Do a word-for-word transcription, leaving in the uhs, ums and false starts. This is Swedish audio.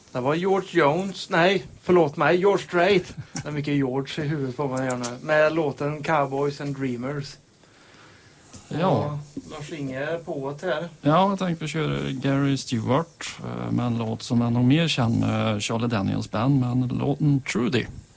Det var George Jones, nej, förlåt mig, George Strait. Det är mycket George i huvudet på mig gärna. Med låten Cowboys and Dreamers. Ja. Lars-Inge är på det här. Ja, jag tänkte vi kör Gary Stewart med en låt som är nog mer känd med Charlie Daniels band, men låten Trudy.